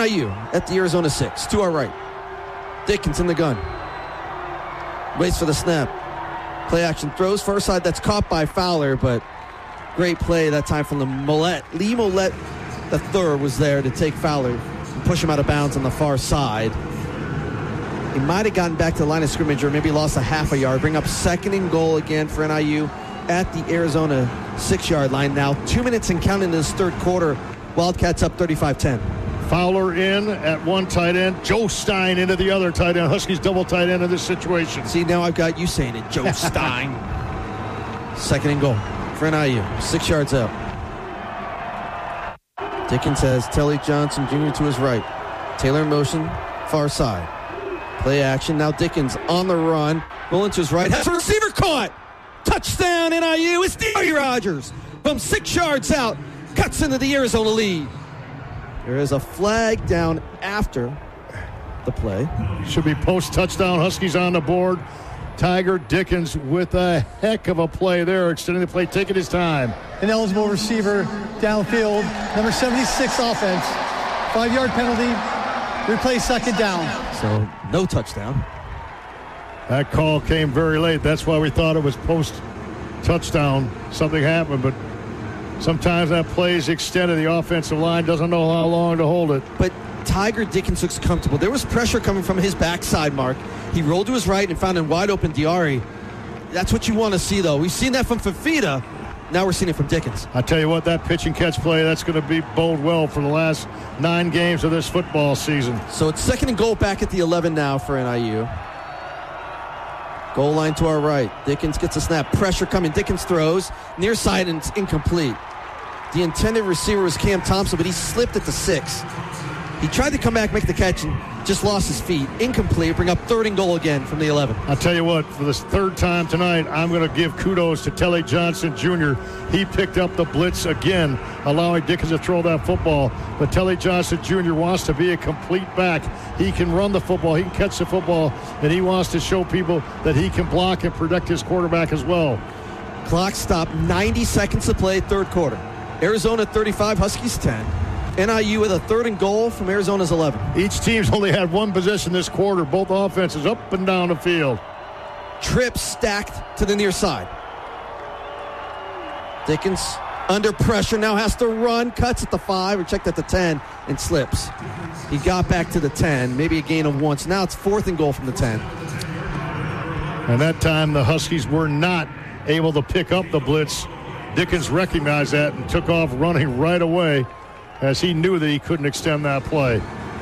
NIU at the Arizona 6. To our right. Dickens in the gun. Waits for the snap. Play action throws far side. That's caught by Fowler, but great play that time from the Mollett. Lee Mollett the third was there to take Fowler and push him out of bounds on the far side. He might have gotten back to the line of scrimmage or maybe lost a half a yard. Bring up 2nd and goal again for NIU at the Arizona 6-yard line. Now 2 minutes and counting in this third quarter. Wildcats up 35-10. Fowler in at one tight end. Joe Stein into the other tight end. Huskies double tight end in this situation. See, now I've got you saying it, Joe Stein. 2nd and goal for NIU. 6 yards out. Dickens has Telly Johnson Jr. to his right. Taylor in motion, far side. Play action. Now Dickens on the run. Rolling to his right. Has a receiver caught. Touchdown NIU. It's D'Ari Rogers from 6 yards out. Cuts into the Arizona lead. There is a flag down after the play. Should be post-touchdown. Huskies on the board. Tiger Dickens with a heck of a play there, extending the play, taking his time. An eligible receiver downfield, number 76 offense. 5-yard penalty, replay 2nd down. So no touchdown. That call came very late. That's why we thought it was post-touchdown. Something happened, but sometimes that play is extended. The offensive line doesn't know how long to hold it. But Tiger Dickens looks comfortable. There was pressure coming from his backside, Mark. He rolled to his right and found a wide open D'Ari. That's what you want to see, though. We've seen that from Fafita. Now we're seeing it from Dickens. I tell you what, that pitch and catch play, that's going to bode well for the last 9 games of this football season. So it's 2nd and goal back at the 11 now for NIU. Goal line to our right. Dickens gets a snap. Pressure coming. Dickens throws. Near side and it's incomplete. The intended receiver was Cam Thompson, but he slipped at the 6. He tried to come back, make the catch, and just lost his feet. Incomplete. Bring up 3rd and goal again from the 11. I'll tell you what, for this 3rd time tonight, I'm going to give kudos to Telly Johnson Jr. He picked up the blitz again, allowing Dickens to throw that football. But Telly Johnson Jr. wants to be a complete back. He can run the football. He can catch the football. And he wants to show people that he can block and protect his quarterback as well. Clock stopped. 90 seconds to play, 3rd quarter. Arizona 35, Huskies 10. NIU with a 3rd and goal from Arizona's 11. Each team's only had one possession this quarter. Both offenses up and down the field. Trips stacked to the near side. Dickens under pressure now has to run. Cuts at the 5 or checked at the 10 and slips. He got back to the 10. Maybe a gain of 1. So now it's 4th and goal from the 10. And that time the Huskies were not able to pick up the blitz. Dickens recognized that and took off running right away, as he knew that he couldn't extend that play.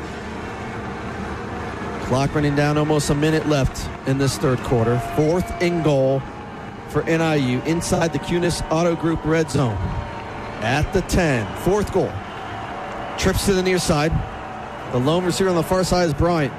Clock running down, almost a minute left in this 3rd quarter. 4th and goal for NIU inside the Cunis Auto Group red zone. At the 10, 4th goal. Trips to the near side. The lone receiver on the far side is Bryant.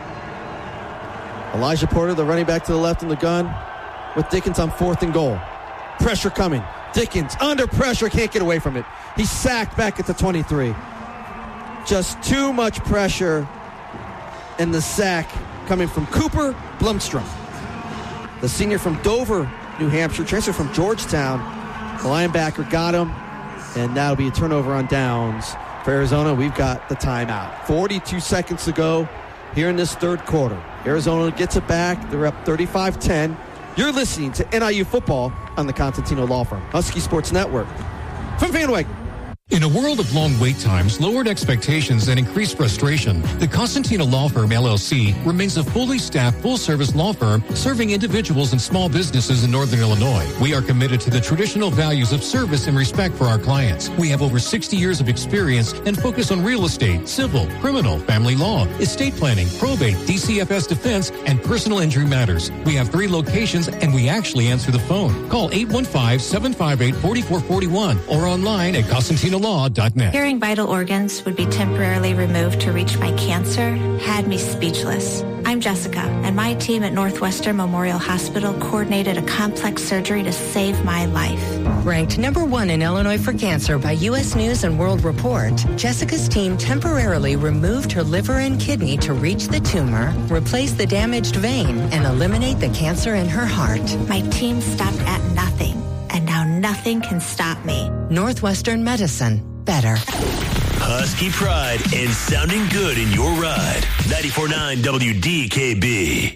Elijah Porter, the running back to the left in the gun, with Dickens on 4th and goal. Pressure coming. Dickens under pressure, can't get away from it. He's sacked back at the 23. Just too much pressure, and the sack coming from Cooper Blumstrom, the senior from Dover, New Hampshire, transferred from Georgetown. The linebacker got him, and now it'll be a turnover on downs for Arizona. We've got the timeout. 42 seconds to go here in this 3rd quarter. Arizona gets it back. They're up 35-10. You're listening to NIU Football on the Constantino Law Firm, Husky Sports Network. From Van Wagner. In a world of long wait times, lowered expectations, and increased frustration, the Constantino Law Firm, LLC, remains a fully staffed, full-service law firm serving individuals and small businesses in Northern Illinois. We are committed to the traditional values of service and respect for our clients. We have over 60 years of experience and focus on real estate, civil, criminal, family law, estate planning, probate, DCFS defense, and personal injury matters. We have 3 locations, and we actually answer the phone. Call 815-758-4441 or online at ConstantinoLaw.net. Hearing vital organs would be temporarily removed to reach my cancer had me speechless. I'm Jessica, and my team at Northwestern Memorial Hospital coordinated a complex surgery to save my life. Ranked number 1 in Illinois for cancer by U.S. News and World Report, Jessica's team temporarily removed her liver and kidney to reach the tumor, replace the damaged vein, and eliminate the cancer in her heart. My team stopped at nothing, and now nothing can stop me. Northwestern Medicine. Better. Husky pride and sounding good in your ride. 94.9 WDKB.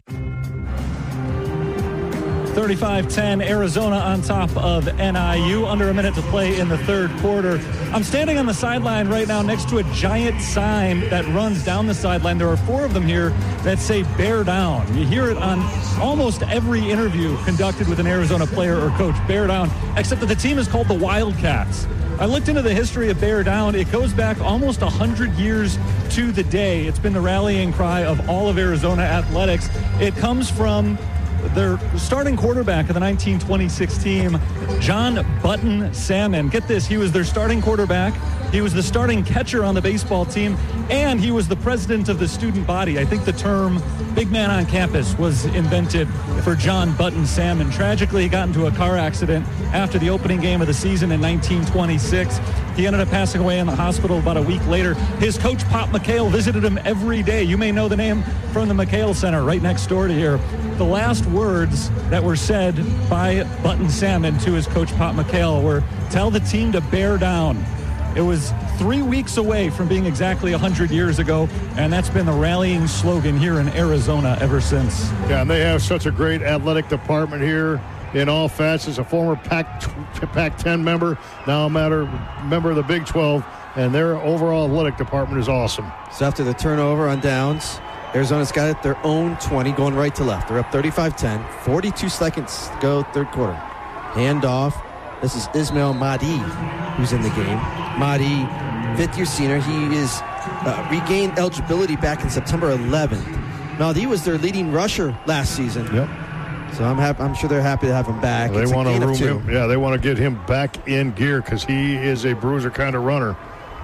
35-10, Arizona on top of NIU. Under a minute to play in the third quarter. I'm standing on the sideline right now next to a giant sign that runs down the sideline. There are 4 of them here that say "Bear Down." You hear it on almost every interview conducted with an Arizona player or coach. Bear down, except that the team is called the Wildcats. I looked into the history of Bear Down. It goes back almost 100 years to the day. It's been the rallying cry of all of Arizona athletics. It comes from their starting quarterback of the 1926 team, John Button Salmon. Get this, he was their starting quarterback, he was the starting catcher on the baseball team, and he was the president of the student body. I think the term big man on campus was invented for John Button Salmon. Tragically, he got into a car accident after the opening game of the season in 1926. He ended up passing away in the hospital about a week later. His coach, Pop McHale, visited him every day. You may know the name from the McHale Center right next door to here. The last words that were said by Button Salmon to his coach, Pop McHale, were, "Tell the team to bear down." It was 3 weeks away from being exactly 100 years ago, and that's been the rallying slogan here in Arizona ever since. Yeah, and they have such a great athletic department here in all facets. A former Pac-10 member, now a member of the Big 12, and their overall athletic department is awesome. So after the turnover on downs, Arizona's got it their own 20 going right to left. They're up 35-10, 42 seconds to go, third quarter. Handoff. This is Ismail Mahdi who's in the game. Mahdi, fifth-year senior. He is regained eligibility back in September 11th. Mahdi was their leading rusher last season. Yep. So I'm sure they're happy to have him back. They want to room him. Yeah, they want to get him back in gear because he is a bruiser kind of runner.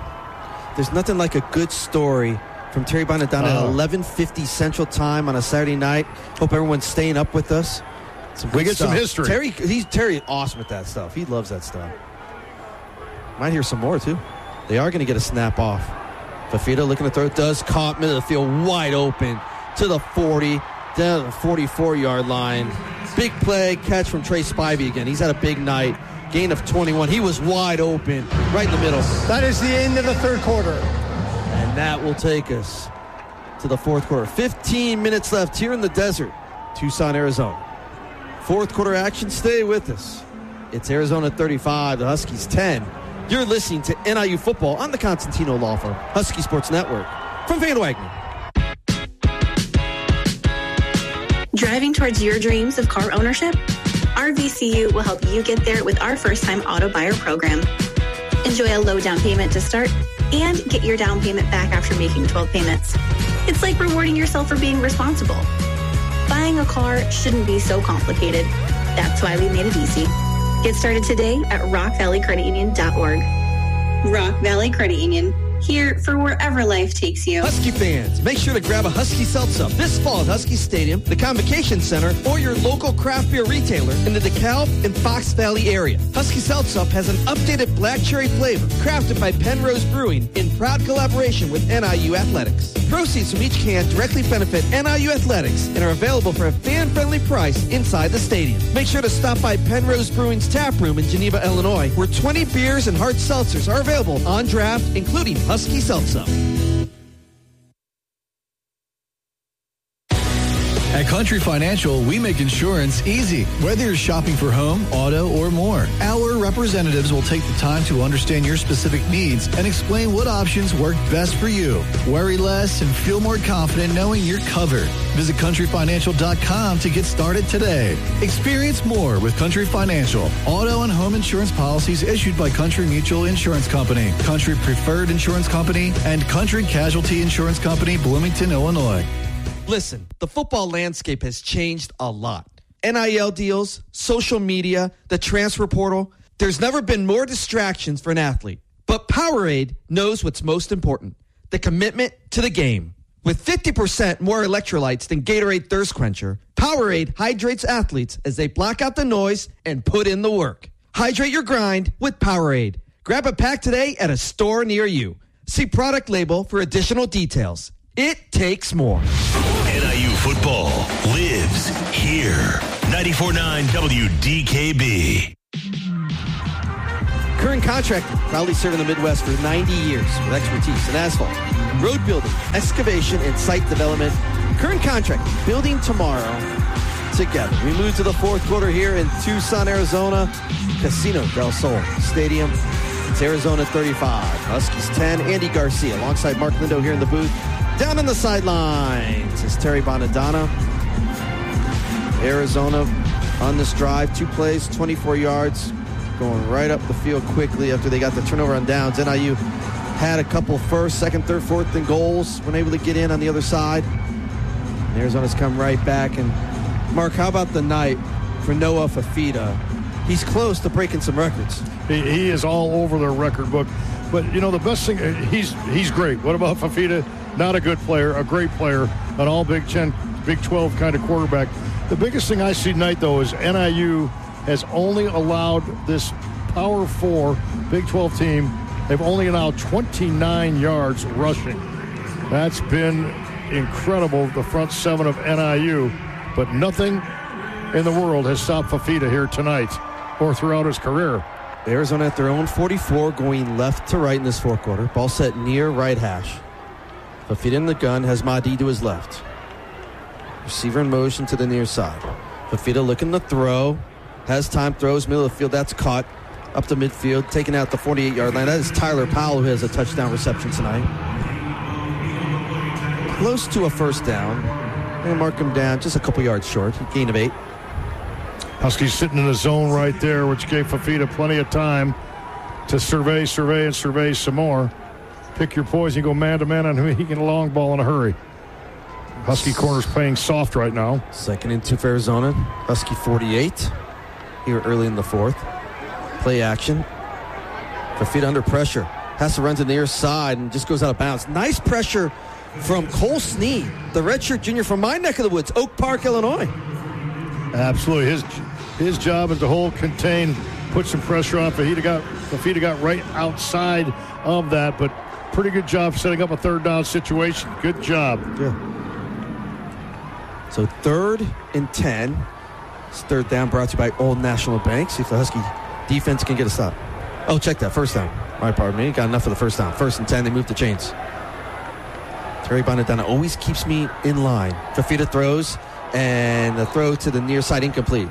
There's nothing like a good story from Terry Bonadonna at 11:50 Central Time on a Saturday night. Hope everyone's staying up with us. We get some history. Terry awesome at that stuff. He loves that stuff. Might hear some more, too. They are going to get a snap off. Fafita looking to throw. It does. Caught middle of the field, wide open to the 40, down to the 44-yard line. Big play, catch from Trey Spivey again. He's had a big night. Gain of 21. He was wide open, right in the middle. That is the end of the third quarter. And that will take us to the fourth quarter. 15 minutes left here in the desert, Tucson, Arizona. Fourth quarter action. Stay with us. It's Arizona 35, the Huskies 10. You're listening to NIU football on the Constantino Law Firm Husky Sports Network from Van Wagner. Driving towards your dreams of car ownership? RVCU will help you get there with our first-time auto buyer program. Enjoy a low down payment to start and get your down payment back after making 12 payments. It's like rewarding yourself for being responsible. Buying a car shouldn't be so complicated. That's why we made it easy. Get started today at rockvalleycreditunion.org. Rock Valley Credit Union, here for wherever life takes you. Husky fans, make sure to grab a Husky Seltz-Up this fall at Husky Stadium, the Convocation Center, or your local craft beer retailer in the DeKalb and Fox Valley area. Husky Seltz-Up has an updated black cherry flavor crafted by Penrose Brewing in proud collaboration with NIU Athletics. Proceeds from each can directly benefit NIU Athletics and are available for a fan-friendly price inside the stadium. Make sure to stop by Penrose Brewing's tap room in Geneva, Illinois, where 20 beers and hard seltzers are available on draft, including Husky Seltz-Up. At Country Financial, we make insurance easy. Whether you're shopping for home, auto, or more, our representatives will take the time to understand your specific needs and explain what options work best for you. Worry less and feel more confident knowing you're covered. Visit countryfinancial.com to get started today. Experience more with Country Financial. Auto and home insurance policies issued by Country Mutual Insurance Company, Country Preferred Insurance Company, and Country Casualty Insurance Company, Bloomington, Illinois. Listen, the football landscape has changed a lot. NIL deals, social media, the transfer portal. There's never been more distractions for an athlete. But Powerade knows what's most important, the commitment to the game. With 50% more electrolytes than Gatorade Thirst Quencher, Powerade hydrates athletes as they block out the noise and put in the work. Hydrate your grind with Powerade. Grab a pack today at a store near you. See product label for additional details. It takes more. NIU football lives here. 94.9 WDKB. Current Contracting, proudly serving the Midwest for 90 years with expertise in asphalt, road building, excavation, and site development. Current Contracting, building tomorrow together. We move to the fourth quarter here in Tucson, Arizona. Casino del Sol Stadium. It's Arizona 35, Huskies 10. Andy Garcia alongside Mark Lindo here in the booth. Down on the sidelines is Terry Bonadonna. Arizona on this drive, 2 plays, 24 yards, going right up the field quickly after they got the turnover on downs. NIU had a couple first, second, third, fourth and goals, weren't able to get in on the other side. And Arizona's come right back. And Mark, how about the night for Noah Fifita? He's close to breaking some records. He is all over the record book. But, the best thing, he's great. What about Fifita? Not a good player, a great player, an all Big 10, Big 12 kind of quarterback. The biggest thing I see tonight, though, is NIU has only allowed this Power 4 Big 12 team, they've only allowed 29 yards rushing. That's been incredible, the front seven of NIU. But nothing in the world has stopped Fifita here tonight or throughout his career. Arizona at their own 44, going left to right in this fourth quarter. Ball set near right hash. Fifita in the gun, has Mahdi to his left. Receiver in motion to the near side. Fifita looking to throw. Has time, throws, middle of the field. That's caught up to midfield, taken out the 48-yard line. That is Tyler Powell, who has a touchdown reception tonight. Close to a first down. And mark him down just a couple yards short. Gain of 8. Huskies sitting in the zone right there, which gave Fifita plenty of time to survey some more. Pick your poison, go man-to-man on him. He can get a long ball in a hurry. Husky corner's playing soft right now. 2nd and 2 for Arizona. Husky 48 here early in the fourth. Play action. Fifita under pressure. Has to run to the near side and just goes out of bounds. Nice pressure from Cole Snead, the redshirt junior from my neck of the woods, Oak Park, Illinois. Absolutely. His job is to hold, contain, put some pressure on. Fifita got right outside of that, but pretty good job setting up a third down situation. Good job. Yeah. So 3rd and 10. It's third down, brought to you by Old National Bank. See if the Husky defense can get a stop. Oh, check that. First down. Pardon me. Got enough for the first down. 1st and 10. They move the chains. Terry Bonadonna always keeps me in line. Fifita throws, and the throw to the near side incomplete.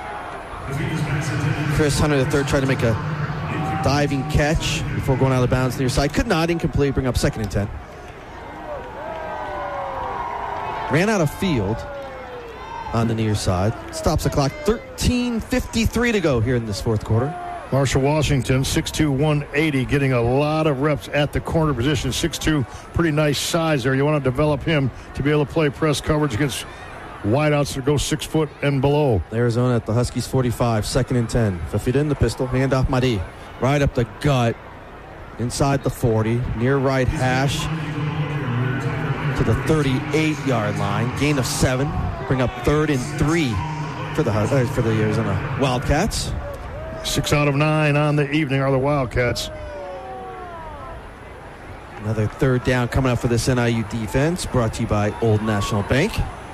Chris Hunter III tried to make a diving catch before going out of bounds near side. Could not. Incomplete. Bring up 2nd and 10. Ran out of field on the near side. Stops the clock. 13:53 to go here in this fourth quarter. Marshall Washington, 6'2", 180, getting a lot of reps at the corner position. 6'2", pretty nice size there. You want to develop him to be able to play press coverage against wideouts that go 6 foot and below. Arizona at the Huskies 45, 2nd and 10. Fifita in the pistol, hand off Mahdi. Right up the gut, inside the 40, near right hash to the 38-yard line. Gain of 7. Bring up 3rd and 3 for the Arizona Wildcats. 6 out of 9 on the evening are the Wildcats. Another third down coming up for this NIU defense, brought to you by Old National Bank.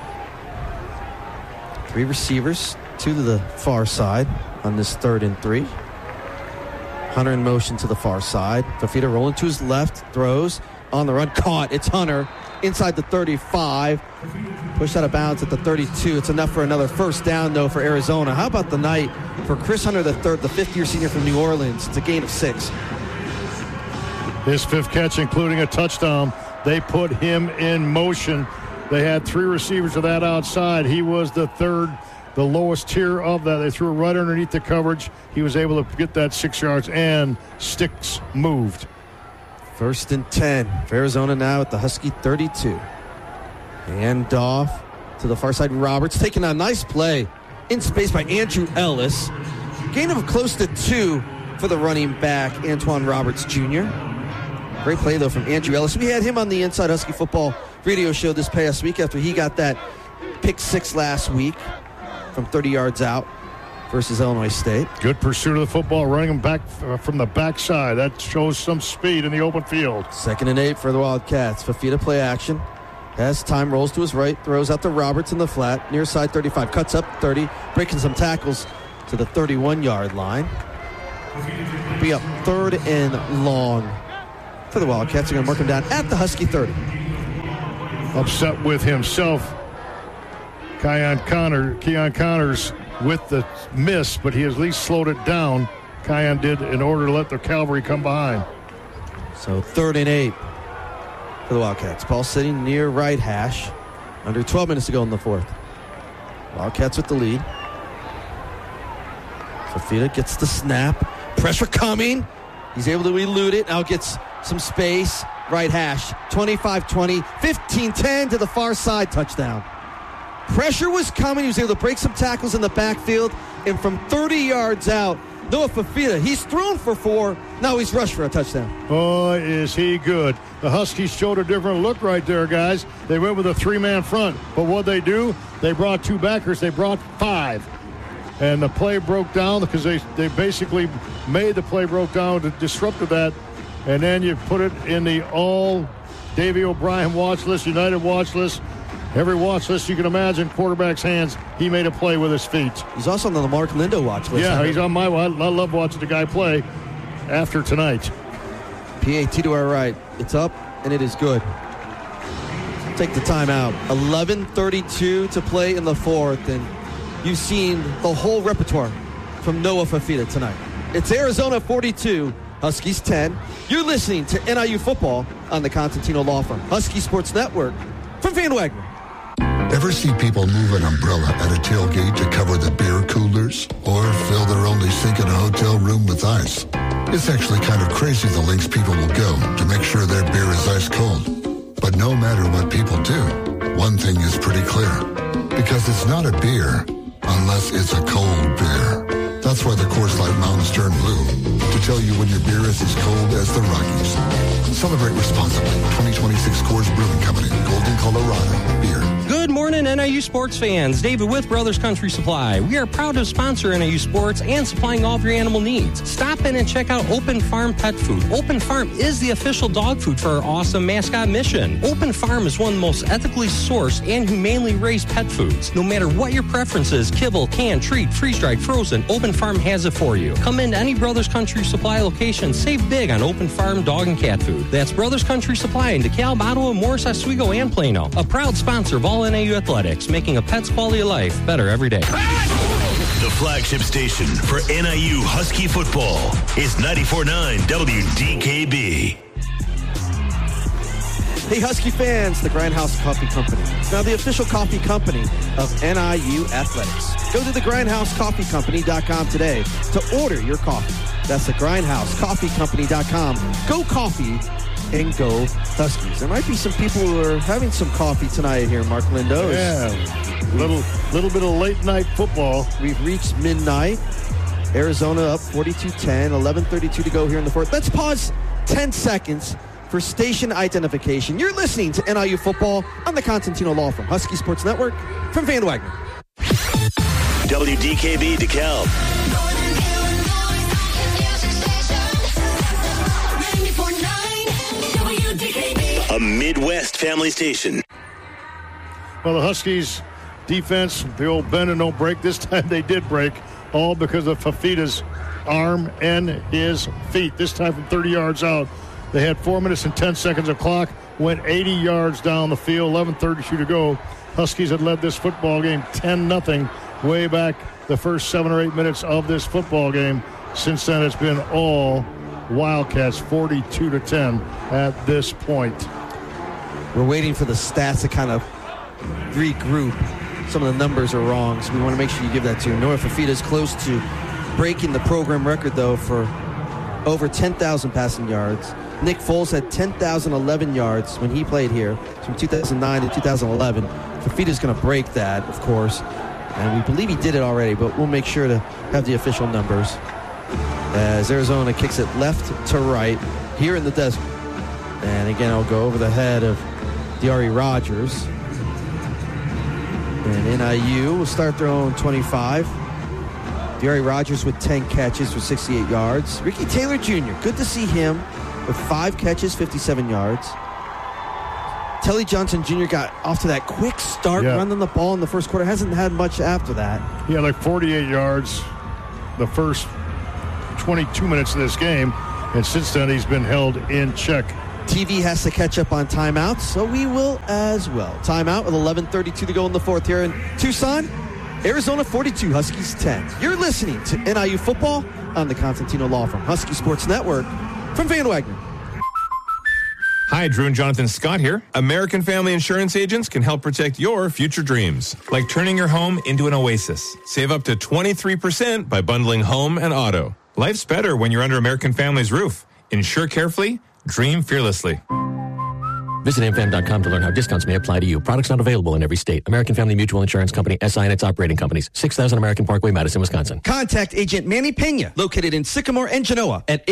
3 receivers, 2 to the far side on this 3rd and 3. Hunter in motion to the far side. Fifita rolling to his left, throws on the run, caught. It's Hunter inside the 35. Pushed out of bounds at the 32. It's enough for another first down, though, for Arizona. How about the night for Chris Hunter III, the fifth-year senior from New Orleans? It's a gain of 6. His 5th catch, including a touchdown. They put him in motion. They had 3 receivers to that outside. He was the 3rd, the lowest tier of that. They threw it right underneath the coverage. He was able to get that 6 yards, and sticks moved. 1st and 10 for Arizona now at the Husky 32. Hand off to the far side. Roberts taking a nice play in space by Andrew Ellis. Gain of close to 2 for the running back, Antoine Roberts Jr. Great play, though, from Andrew Ellis. We had him on the Inside Husky Football radio show this past week after he got that pick 6 last week from 30 yards out versus Illinois State. Good pursuit of the football, running him back from the backside. That shows some speed in the open field. 2nd and 8 for the Wildcats. Fifita play action. Has time, rolls to his right, throws out to Roberts in the flat, near side 35, cuts up 30, breaking some tackles to the 31-yard line. Be up 3rd and long for the Wildcats. They're going to mark him down at the Husky 30. Upset with himself. Keon Connors with the miss, but he at least slowed it down. Keon did in order to let the cavalry come behind. So 3rd and 8 for the Wildcats. Ball sitting near right hash. Under 12 minutes to go in the 4th. Wildcats with the lead. Fafita gets the snap. Pressure coming. He's able to elude it. Now gets some space. Right hash. 25-20. 15-10 to the far side. Touchdown. Pressure was coming. He was able to break some tackles in the backfield. And from 30 yards out, Noah Fafita, he's thrown for 4. Now he's rushed for a touchdown. Oh, is he good. The Huskies showed a different look right there, guys. They went with a 3-man front. But what they do, they brought 2 backers. They brought 5. And the play broke down because they basically made the play broke down, disrupted that. And then you put it in the all Davey O'Brien watch list, United watch list. Every watch list you can imagine, quarterback's hands, he made a play with his feet. He's also on the Mark Lindo watch list. Yeah, he's on my watch. I love watching the guy play after tonight. PAT to our right. It's up, and it is good. Take the timeout. 11:32 to play in the 4th, and you've seen the whole repertoire from Noah Fafita tonight. It's Arizona 42, Huskies 10. You're listening to NIU Football on the Constantino Law Firm, Husky Sports Network from Van Wagner. Ever see people move an umbrella at a tailgate to cover the beer coolers or fill their only sink in a hotel room with ice? It's actually kind of crazy the lengths people will go to make sure their beer is ice cold. But no matter what people do, one thing is pretty clear. Because it's not a beer unless it's a cold beer. That's why the Coors Light Mountains turn blue, to tell you when your beer is as cold as the Rockies. Celebrate responsibly. 2026 Coors Brewing Company, Golden, Colorado. Beer. Good morning, NIU sports fans. David with Brothers Country Supply. We are proud to sponsor NIU sports and supplying all of your animal needs. Stop in and check out Open Farm Pet Food. Open Farm is the official dog food for our awesome mascot mission. Open Farm is one of the most ethically sourced and humanely raised pet foods. No matter what your preference is, kibble, canned, treat, freeze-dried, frozen, Open Farm has it for you. Come into any Brothers Country Supply location. Save big on Open Farm dog and cat food. That's Brothers Country Supply in DeKalb, Ottawa, Morris, Oswego, and Plano. A proud sponsor of all NIU athletics, making a pet's quality of life better every day. The flagship station for NIU Husky football is 94.9 WDKB. Hey, Husky fans, the Grindhouse Coffee Company. Now the official coffee company of NIU Athletics. Go to thegrindhousecoffeecompany.com today to order your coffee. That's the grindhousecoffeecompany.com. Go coffee and go Huskies. There might be some people who are having some coffee tonight here, Mark Lindo. Yeah, little bit of late night football. We've reached midnight. Arizona up 42-10, 11:32 to go here in the 4th. Let's pause 10 seconds for station identification. You're listening to NIU Football on the Constantino Law Firm, Husky Sports Network from Van Wagner. WDKB DeKalb. A Midwest family station. Well, the Huskies defense, the old bend and don't break. This time they did break, all because of Fafita's arm and his feet. This time from 30 yards out. They had 4 minutes and 10 seconds of clock, went 80 yards down the field, 11:32 to go. Huskies had led this football game 10-0 way back the first 7 or 8 minutes of this football game. Since then, it's been all Wildcats, 42-10 at this point. We're waiting for the stats to kind of regroup. Some of the numbers are wrong, so we want to make sure you give that to him. Noah Fafita is close to breaking the program record, though, for over 10,000 passing yards. Nick Foles had 10,011 yards when he played here from 2009 to 2011. Fafita's going to break that, of course, and we believe he did it already, but we'll make sure to have the official numbers as Arizona kicks it left to right here in the desert. And again, I'll go over the head of Diari Rogers. And NIU will start their own 25. Diari Rogers with 10 catches for 68 yards. Ricky Taylor Jr., good to see him with 5 catches, 57 yards. Telly Johnson Jr. got off to that quick start, running the ball in the first quarter. Hasn't had much after that. He had like 48 yards the first 22 minutes of this game, and since then he's been held in check. TV has to catch up on timeouts, so we will as well. Timeout with 11:32 to go in the fourth here in Tucson. Arizona 42, Huskies 10. You're listening to NIU Football on the Constantino Law Firm Husky Sports Network from Van Wagner. Hi, Drew and Jonathan Scott here. American Family Insurance agents can help protect your future dreams, like turning your home into an oasis. Save up to 23% by bundling home and auto. Life's better when you're under American Family's roof. Insure carefully, dream fearlessly. Visit amfam.com to learn how discounts may apply to you. Products not available in every state. American Family Mutual Insurance Company, SI and its operating companies. 6000 American Parkway, Madison, Wisconsin. Contact Agent Manny Pena, located in Sycamore and Genoa at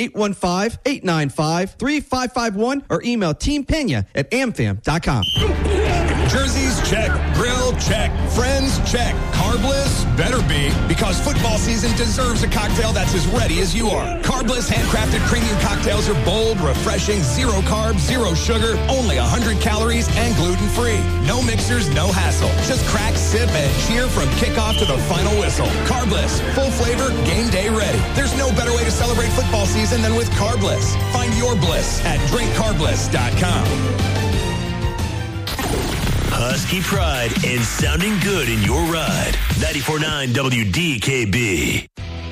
815-895-3551 or email teampena@amfam.com. Jerseys, check. Grill, check. Friends, check. Carbliss, better be, because football season deserves a cocktail that's as ready as you are. Carbliss handcrafted premium cocktails are bold, refreshing, zero carbs, zero sugar, only 100 calories, and gluten-free. No mixers, no hassle. Just crack, sip, and cheer from kickoff to the final whistle. Carbliss, full flavor, game day ready. There's no better way to celebrate football season than with Carbliss. Find your bliss at drinkcarbliss.com. Husky pride and sounding good in your ride. 94.9 WDKB.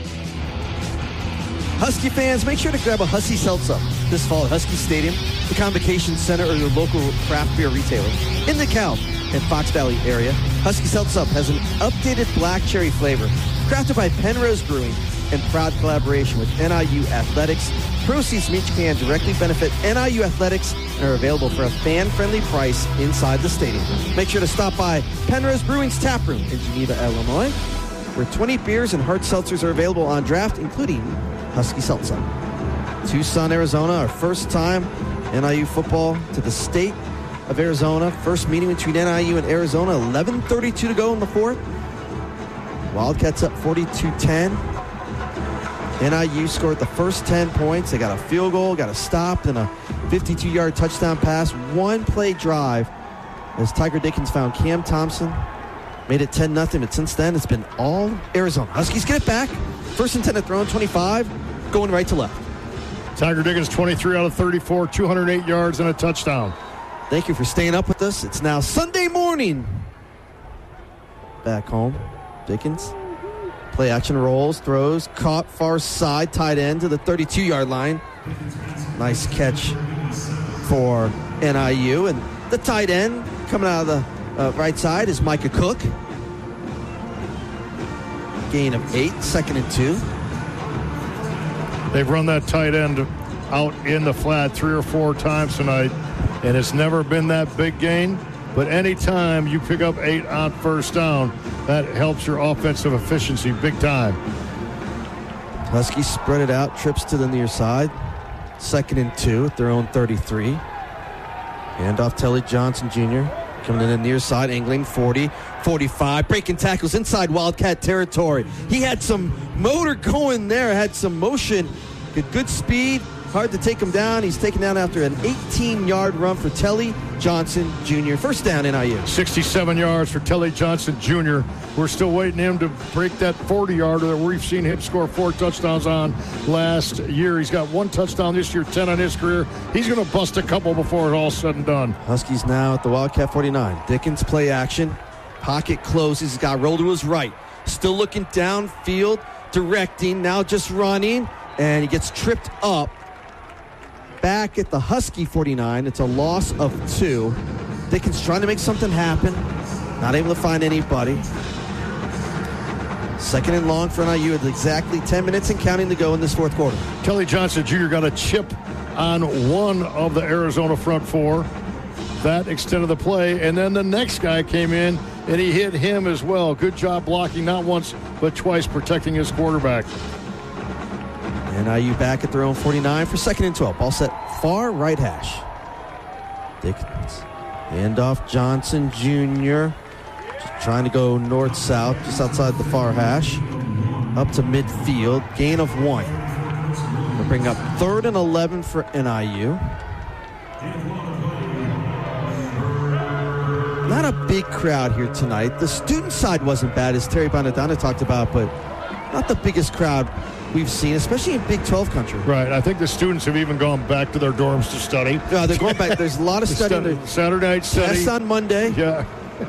Husky fans, make sure to grab a Husky Seltzer this fall at Husky Stadium, the Convocation Center, or your local craft beer retailer. In the Cal and Fox Valley area, Husky Seltzer has an updated black cherry flavor, crafted by Penrose Brewing in proud collaboration with NIU Athletics. Proceeds from each can directly benefit NIU Athletics and are available for a fan-friendly price inside the stadium. Make sure to stop by Penrose Brewing's Tap Room in Geneva, Illinois, where 20 beers and hard seltzers are available on draft, including Husky Seltzer. Tucson, Arizona, our first time NIU football to the state of Arizona. First meeting between NIU and Arizona, 11:32 to go in the fourth. Wildcats up 42-10. NIU scored the first 10 points. They got a field goal, got a stop, and a 52-yard touchdown pass. One-play drive as Tiger Dickens found Cam Thompson. Made it 10-0, but since then, it's been all Arizona. Huskies get it back. First and 10 at throw, 25, going right to left. Tiger Dickens, 23 out of 34, 208 yards and a touchdown. Thank you for staying up with us. It's now Sunday morning. Back home, Dickens. Play action rolls, throws, caught far side, tight end to the 32-yard line. Nice catch for NIU. And the tight end coming out of the right side is Micah Cook. Gain of 8, 2nd and 2. They've run that tight end out in the flat 3 or 4 times tonight, and it's never been that big gain. But anytime you pick up 8 on first down, that helps your offensive efficiency big time. Huskies spread it out, trips to the near side. 2nd and 2 at their own 33. Hand off Telly Johnson Jr. Coming in the near side, angling 40, 45. Breaking tackles inside Wildcat territory. He had some motor going there, had some motion. Good speed. Hard to take him down. He's taken down after an 18-yard run for Telly Johnson Jr. First down, NIU. 67 yards for Telly Johnson Jr. We're still waiting him to break that 40-yarder that we've seen him score 4 touchdowns on last year. He's got 1 touchdown this year, 10 on his career. He's going to bust a couple before it's all said and done. Huskies now at the Wildcat 49. Dickens play action. Pocket closes. He's got rolled to his right. Still looking downfield, directing, now just running, and he gets tripped up. Back at the Husky 49, it's a loss of 2. Dickens trying to make something happen. Not able to find anybody. 2nd and long for NIU with exactly 10 minutes and counting to go in this fourth quarter. Telly Johnson Jr. got a chip on one of the Arizona front 4. That extended the play, and then the next guy came in, and he hit him as well. Good job blocking, not once, but twice protecting his quarterback. NIU back at their own 49 for 2nd and 12. Ball set far right hash. Dickens. Handoff Johnson Jr. Just trying to go north-south, just outside the far hash. Up to midfield. Gain of 1. We'll bring up 3rd and 11 for NIU. Not a big crowd here tonight. The student side wasn't bad, as Terry Bonadonna talked about, but not the biggest crowd we've seen, especially in Big 12 country. Right. I think the students have even gone back to their dorms to study. Yeah, they're going back. There's a lot of studying. Saturday night study. Tests on Monday. Yeah.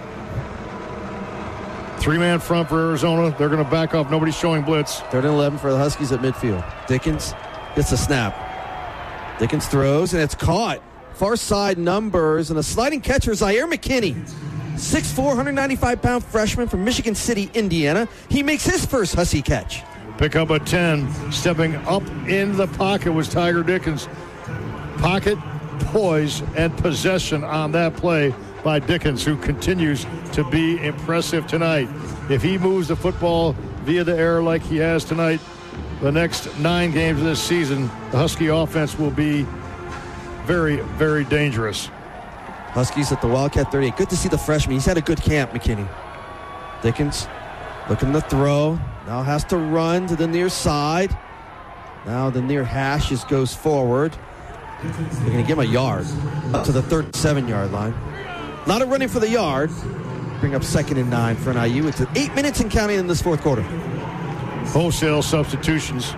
3-man front for Arizona. They're going to back off. Nobody's showing blitz. 3rd and 11 for the Huskies at midfield. Dickens gets a snap. Dickens throws, and it's caught. Far side numbers, and a sliding catcher, Zaire McKinney. 6'4", 195-pound freshman from Michigan City, Indiana. He makes his first Husky catch. Pick up a 10. Stepping up in the pocket was Tiger Dickens. Pocket, poise, and possession on that play by Dickens, who continues to be impressive tonight. If he moves the football via the air like he has tonight, the next 9 games of this season, the Husky offense will be very, very dangerous. Huskies at the Wildcat 38. Good to see the freshman. He's had a good camp, McKinney. Dickens looking to throw. Now has to run to the near side. Now the near hash goes forward. They're going to give him a yard up to the 37-yard line. A lot of running for the yard. Bring up 2nd and 9 for an IU. It's 8 minutes and counting in this fourth quarter. Wholesale substitutions.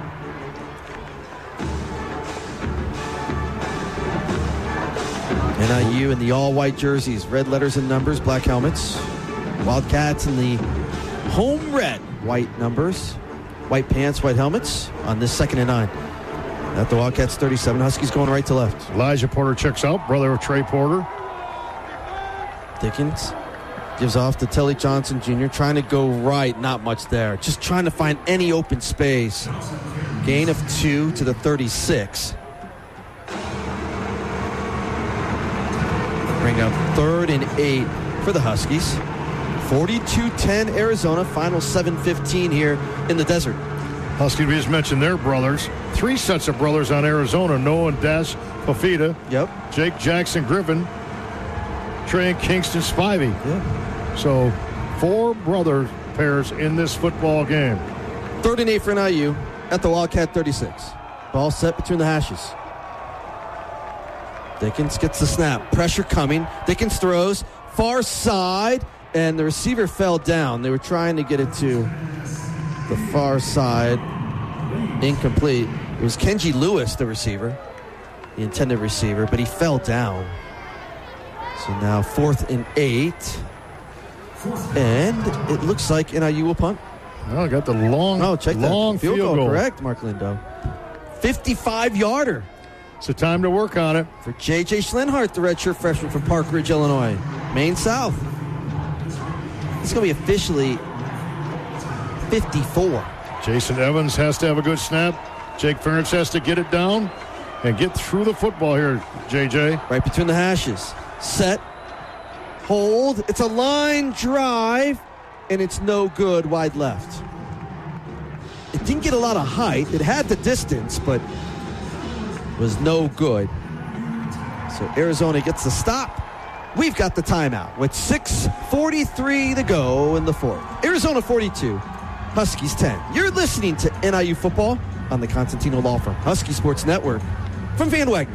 NIU in the all-white jerseys, red letters and numbers, black helmets. Wildcats in the home red, white numbers, white pants, white helmets on this 2nd and 9. At the Wildcats 37, Huskies going right to left. Elijah Porter checks out, brother of Trey Porter. Dickens gives off to Telly Johnson Jr., trying to go right, not much there. Just trying to find any open space. Gain of 2 to the 36. Bring up 3rd and 8 for the Huskies. 42-10 Arizona, final 7:15 here in the desert. Huskies, we just mentioned their brothers. 3 sets of brothers on Arizona. Noah and Dash Fafita. Yep. Jake Jackson Griffin. Trey and Kingston Spivey. Yeah. So 4 brother pairs in this football game. 3rd and 8 for an IU at the Wildcat 36. Ball set between the hashes. Dickens gets the snap. Pressure coming. Dickens throws. Far side. And the receiver fell down. They were trying to get it to the far side. Incomplete. It was Kenji Lewis, the receiver. The intended receiver. But he fell down. So now 4th and 8. And it looks like NIU will punt. Oh, got the long field goal. Correct, Mark Lindo. 55-yarder. So time to work on it. For J.J. Schlenhart, the redshirt freshman from Park Ridge, Illinois. Maine South. It's going to be officially 54. Jason Evans has to have a good snap. Jake Ferentz has to get it down and get through the football here, J.J. Right between the hashes. Set. Hold. It's a line drive, and it's no good wide left. It didn't get a lot of height. It had the distance, but was no good. So Arizona gets the stop. We've got the timeout with 6:43 to go in the fourth. Arizona 42, Huskies 10. You're listening to NIU football on the Constantino Law Firm Husky Sports Network from Van Wagner.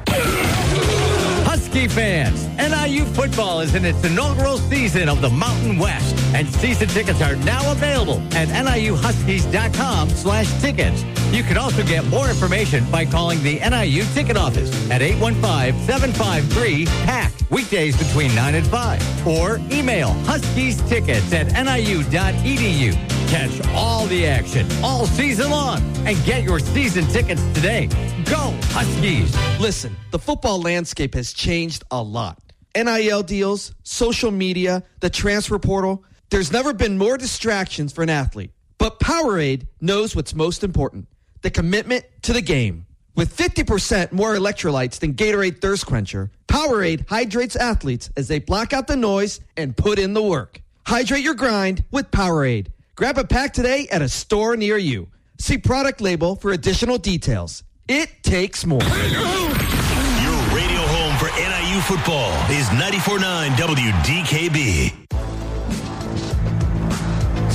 Husky fans, NIU football is in its inaugural season of the Mountain West, and season tickets are now available at NIUHuskies.com/tickets. You can also get more information by calling the NIU ticket office at 815-753-PACK, weekdays between 9 and 5, or email huskiestickets@niu.edu. Catch all the action all season long and get your season tickets today. Go Huskies! Listen, the football landscape has changed a lot. NIL deals, social media, the transfer portal. There's never been more distractions for an athlete. But Powerade knows what's most important, the commitment to the game. With 50% more electrolytes than Gatorade Thirst Quencher, Powerade hydrates athletes as they block out the noise and put in the work. Hydrate your grind with Powerade. Grab a pack today at a store near you. See product label for additional details. It takes more. Your radio home for NIU football is 94.9 WDKB.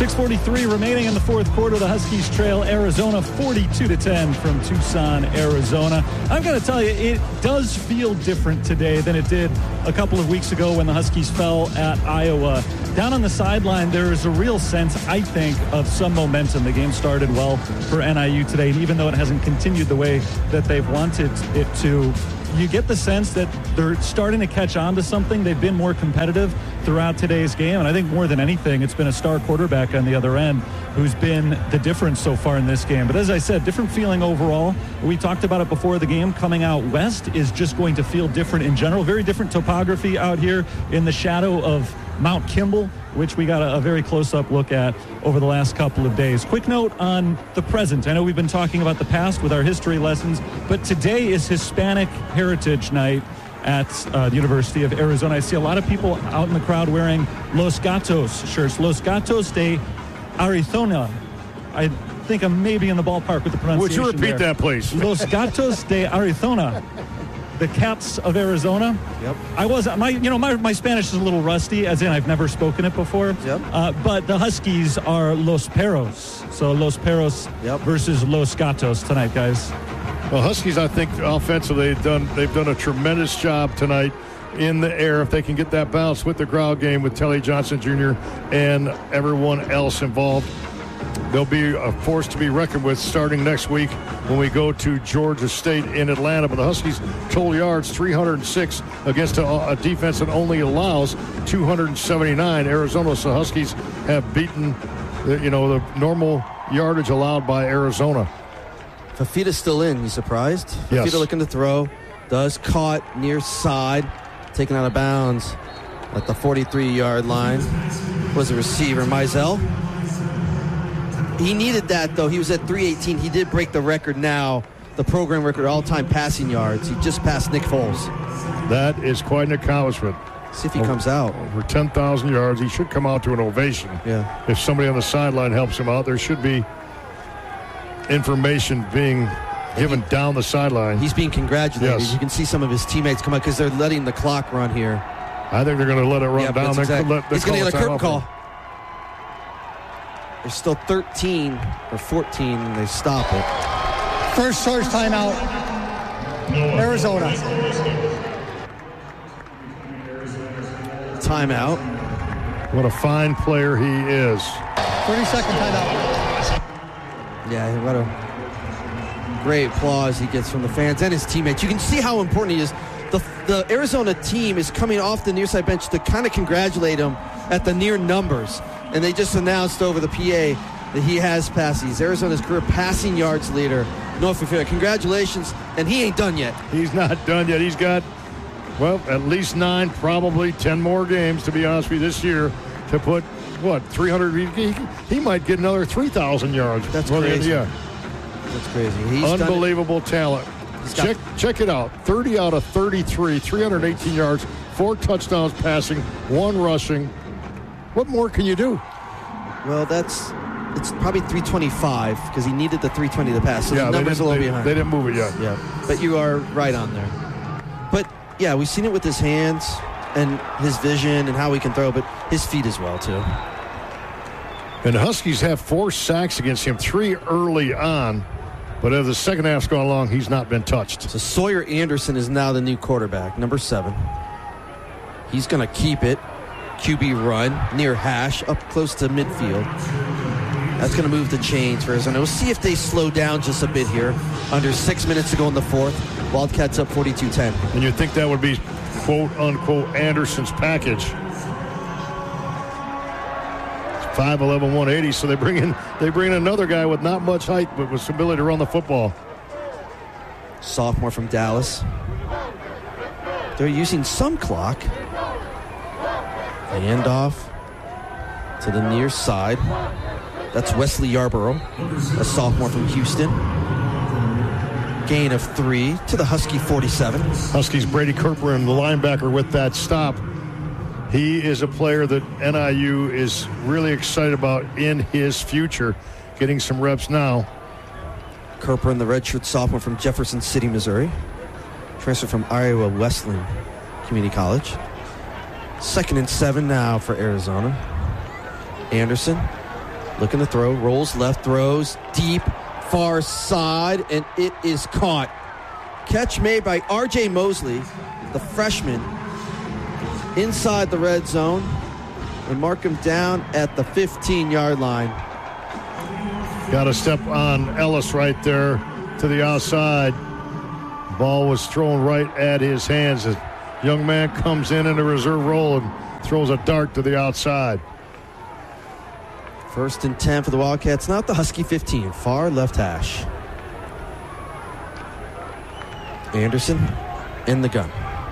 6:43 remaining in the fourth quarter. The Huskies trail Arizona 42-10 from Tucson, Arizona. I'm going to tell you, it does feel different today than it did a couple of weeks ago when the Huskies fell at Iowa. Down on the sideline, there is a real sense, I think, of some momentum. The game started well for NIU today, and even though it hasn't continued the way that they've wanted it to, you get the sense that they're starting to catch on to something. They've been more competitive throughout today's game, and I think more than anything, it's been a star quarterback on the other end who's been the difference so far in this game. But as I said, different feeling overall. We talked about it before the game. Coming out west is just going to feel different in general. Very different topography out here in the shadow of Mount Kimball, which we got a very close-up look at over the last couple of days. Quick note on the present. I know we've been talking about the past with our history lessons, but today is Hispanic Heritage Night at the University of Arizona. I see a lot of people out in the crowd wearing Los Gatos shirts. Los Gatos de Arizona. I think I'm maybe in the ballpark with the pronunciation. Would you repeat that, please? Los Gatos de Arizona. The Cats of Arizona. Yep. My Spanish is a little rusty, as in I've never spoken it before. Yep. But the Huskies are Los Perros. So Los Perros versus Los Gatos tonight, guys. Well, Huskies, I think offensively they've done a tremendous job tonight in the air. If they can get that balance with the ground game with Telly Johnson Jr. and everyone else involved, they'll be a force to be reckoned with starting next week when we go to Georgia State in Atlanta. But the Huskies' total yards, 306 against a defense that only allows 279. Arizona, so Huskies have beaten the normal yardage allowed by Arizona. Fafita's still in. You surprised? Yes. Fafita looking to throw. Does caught near side. Taken out of bounds at the 43-yard line. Was the receiver, Mizell. He needed that, though. He was at 318. He did break the record now, the program record all-time passing yards. He just passed Nick Foles. That is quite an accomplishment. See if he comes out. Over 10,000 yards. He should come out to an ovation. Yeah. If somebody on the sideline helps him out, there should be information being given down the sideline. He's being congratulated. Yes. You can see some of his teammates come out because they're letting the clock run here. I think they're going to let it run down. He's going to get a curtain call. Him. There's still 13 or 14, and they stop it. First charge timeout, Arizona. Timeout. What a fine player he is. 30-second timeout. Yeah, what a great applause he gets from the fans and his teammates. You can see how important he is. The Arizona team is coming off the near side bench to kind of congratulate him at the near numbers. And they just announced over the PA that he has passed. He's Arizona's career passing yards leader. Noah Fafita, congratulations. And he ain't done yet. He's not done yet. He's got, at least 9, probably 10 more games, to be honest with you, this year to put, 300. He might get another 3,000 yards. That's crazy. Yeah. That's crazy. He's unbelievable talent. Check it out. 30 out of 33, 318 yards, 4 touchdowns passing, 1 rushing. What more can you do? Well, it's probably 325 because he needed the 320 to pass. So the numbers a little behind. They didn't move it yet. Yeah, but you are right on there. But yeah, we've seen it with his hands and his vision and how he can throw, but his feet as well too. And the Huskies have 4 sacks against him, 3 early on. But as the second half's gone along, he's not been touched. So Sawyer Anderson is now the new quarterback, number 7. He's going to keep it. QB run near hash, up close to midfield. That's going to move the chains for Arizona. We'll see if they slow down just a bit here. Under 6 minutes to go in the fourth. Wildcats up 42-10. And you'd think that would be, quote-unquote, Anderson's package. 5'11", 180, so they bring in another guy with not much height, but with some ability to run the football. Sophomore from Dallas. They're using some clock. Handoff to the near side. That's Wesley Yarborough, a sophomore from Houston. Gain of 3 to the Husky 47. Huskies Brady Corcoran, the linebacker, with that stop. He is a player that NIU is really excited about in his future, getting some reps now. Corcoran, the redshirt sophomore from Jefferson City, Missouri. Transfer from Iowa Wesleyan Community College. 2nd and 7 now for Arizona. Anderson Looking to throw, rolls left, throws deep, far side, and it is caught. Catch made by R.J. Mosley, the freshman, inside the red zone, and mark him down at the 15-yard line. Got to step on Ellis right there to the outside. Ball was thrown right at his hands. The young man comes in a reserve role and throws a dart to the outside. 1st and 10 for the Wildcats. Now at the Husky 15, far left hash. Anderson in the gun.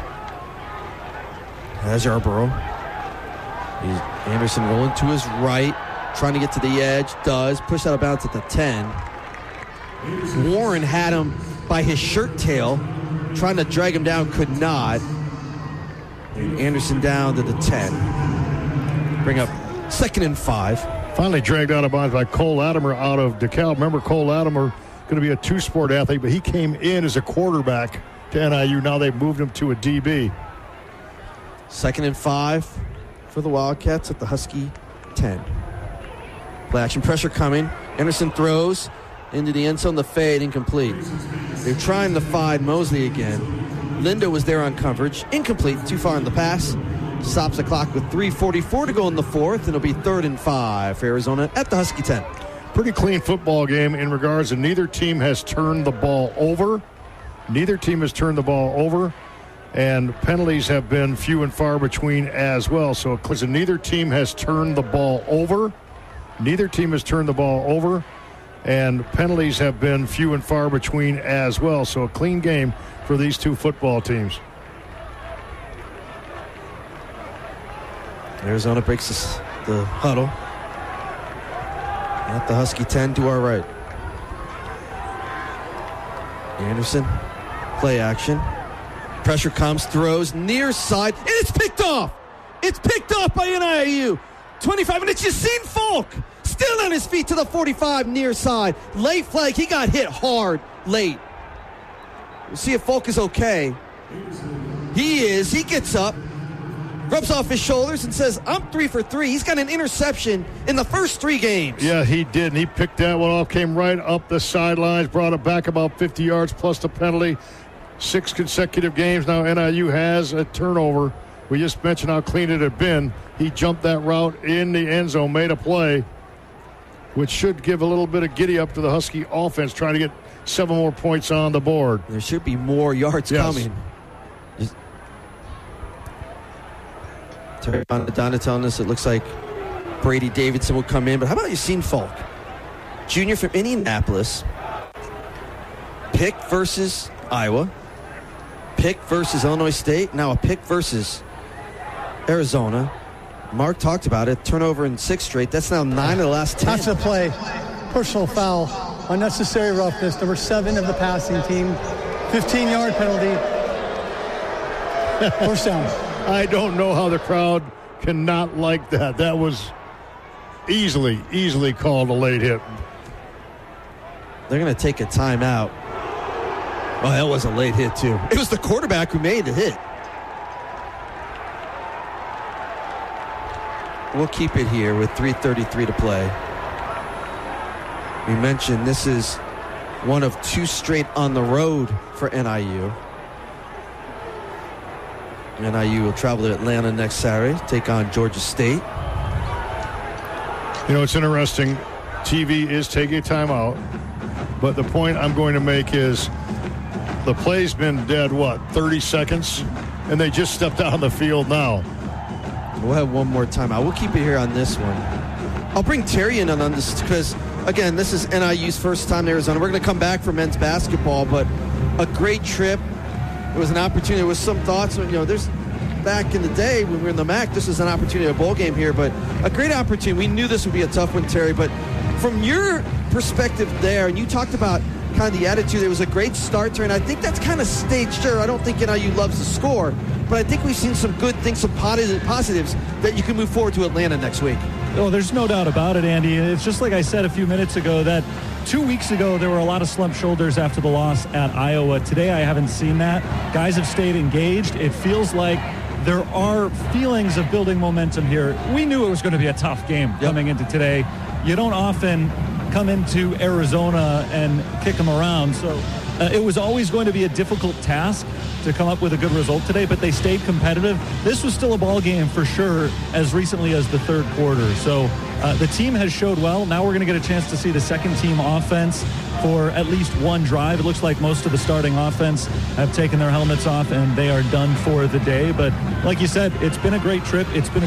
Has Yarborough. Anderson rolling to his right, trying to get to the edge. Does. Push out of bounds at the 10. Warren had him by his shirt tail, trying to drag him down, could not. And Anderson down to the 10. Bring up 2nd and 5. Finally dragged out of bounds by Cole Latimer out of DeKalb. Remember, Cole Latimer going to be a two-sport athlete, but he came in as a quarterback to NIU. Now they've moved him to a DB. 2nd and 5 for the Wildcats at the Husky 10. Play action pressure coming. Anderson throws into the end zone. The fade incomplete. They're trying to find Mosley again. Lindo was there on coverage. Incomplete. Too far in the pass. Stops the clock with 3:44 to go in the 4th. And it'll be 3rd and 5 for Arizona at the Husky 10. Pretty clean football game in regards to neither team has turned the ball over. Neither team has turned the ball over. And penalties have been few and far between as well. So neither team has turned the ball over. Neither team has turned the ball over. And penalties have been few and far between as well. So a clean game for these two football teams. Arizona breaks the huddle. At the Husky 10 to our right. Anderson, play action. Pressure comes, throws, near side, and it's picked off. It's picked off by NIU. 25, and it's Yassine Falk. Still on his feet to the 45 near side. Late flag, he got hit hard late. We'll see if Falk is okay. He is. He gets up, rubs off his shoulders and says, I'm 3 for 3. He's got an interception in the first 3 games. Yeah, he did. And he picked that one off, came right up the sidelines, brought it back about 50 yards plus the penalty. 6 consecutive games now NIU has a turnover. We just mentioned how clean it had been. He jumped that route in the end zone, made a play, which should give a little bit of giddy up to the Husky offense, trying to get 7 more points on the board. There should be more yards coming. Terry Donna telling us it looks like Brady Davidson will come in. But how about Yassine Falk? Junior from Indianapolis. Pick versus Iowa. Pick versus Illinois State. Now a pick versus Arizona. Mark talked about it. Turnover in 6 straight. That's now 9 of the last 10. That's a play. Personal foul. Unnecessary roughness. Number 7 of the passing team. 15-yard penalty. First down. I don't know how the crowd cannot like that. That was easily called a late hit. They're going to take a timeout. Oh, that was a late hit, too. It was the quarterback who made the hit. We'll keep it here with 3:33 to play. We mentioned this is one of 2 straight on the road for NIU. NIU will travel to Atlanta next Saturday, take on Georgia State. You know, it's interesting. TV is taking a timeout, but the point I'm going to make is the play's been dead, 30 seconds? And they just stepped out on the field now. We'll have one more timeout. We'll keep it here on this one. I'll bring Terry in on this because, again, this is NIU's first time in Arizona. We're going to come back for men's basketball, but a great trip. It was an opportunity. There was some thoughts. There's back in the day when we were in the MAC, this was an opportunity, a bowl game here, but a great opportunity. We knew this would be a tough one, Terry, but from your perspective there, and you talked about kind of the attitude, it was a great start, Terry, and I think that's kind of staged. Sure, I don't think NIU loves the score, but I think we've seen some good things, some positives that you can move forward to Atlanta next week. Oh, there's no doubt about it, Andy. It's just like I said a few minutes ago that 2 weeks ago there were a lot of slumped shoulders after the loss at Iowa. Today I haven't seen that. Guys have stayed engaged. It feels like there are feelings of building momentum here. We knew it was going to be a tough game coming into today. You don't often come into Arizona and kick them around, so it was always going to be a difficult task to come up with a good result today, but they stayed competitive. This was still a ball game for sure as recently as the third quarter. So the team has showed well. Now we're going to get a chance to see the second team offense for at least one drive. It looks like most of the starting offense have taken their helmets off and they are done for the day. But like you said, it's been a great trip. It's been a